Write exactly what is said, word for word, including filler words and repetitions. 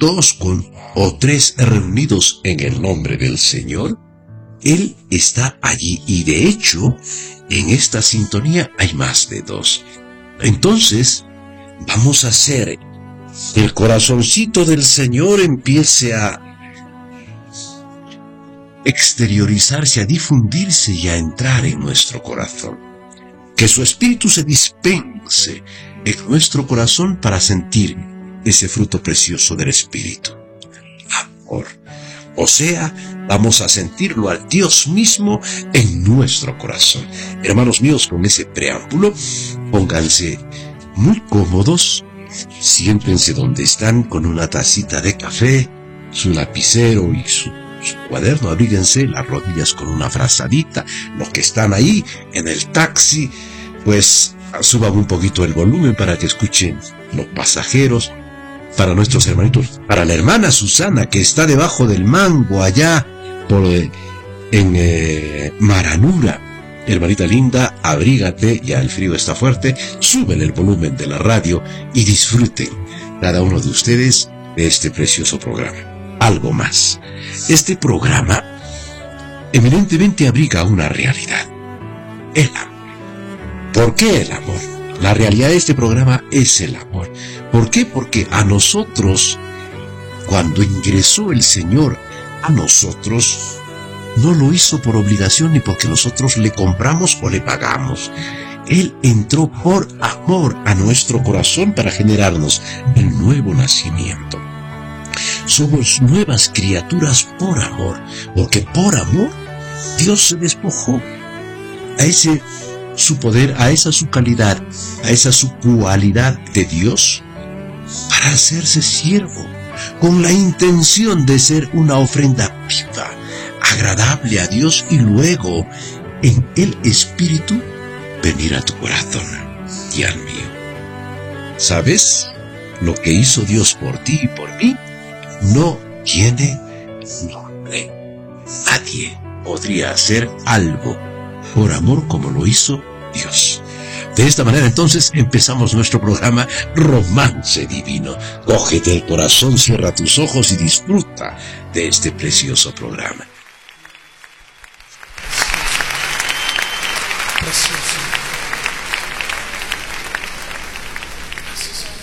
dos con, o tres reunidos en el nombre del Señor, Él está allí. Y de hecho, en esta sintonía hay más de dos. Entonces, vamos a hacer que el corazoncito del Señor empiece a exteriorizarse, a difundirse y a entrar en nuestro corazón. Que su Espíritu se dispense en nuestro corazón para sentir ese fruto precioso del Espíritu. Amor. O sea, vamos a sentirlo al Dios mismo en nuestro corazón. Hermanos míos, con ese preámbulo, pónganse muy cómodos, siéntense donde están con una tacita de café, su lapicero y su, su cuaderno, abríguense las rodillas con una frazadita. Los que están ahí en el taxi, pues suban un poquito el volumen para que escuchen los pasajeros. Para nuestros hermanitos, para la hermana Susana que está debajo del mango allá por eh, en eh, Maranura, hermanita linda, abrígate, ya el frío está fuerte, súbele el volumen de la radio y disfruten cada uno de ustedes de este precioso programa. Algo más, este programa eminentemente abriga una realidad: el amor. ¿Por qué el amor? La realidad de este programa es el amor. ¿Por qué? Porque a nosotros, cuando ingresó el Señor a nosotros, no lo hizo por obligación ni porque nosotros le compramos o le pagamos. Él entró por amor a nuestro corazón para generarnos el nuevo nacimiento. Somos nuevas criaturas por amor, porque por amor Dios se despojó a ese su poder, a esa su calidad, a esa su cualidad de Dios, para hacerse siervo, con la intención de ser una ofrenda viva, agradable a Dios, y luego, en el Espíritu, venir a tu corazón y al mío. ¿Sabes? Lo que hizo Dios por ti y por mí no tiene nombre. Nadie podría hacer algo por amor como lo hizo Dios. De esta manera entonces empezamos nuestro programa Romance Divino. Cógete el corazón, cierra tus ojos y disfruta de este precioso programa.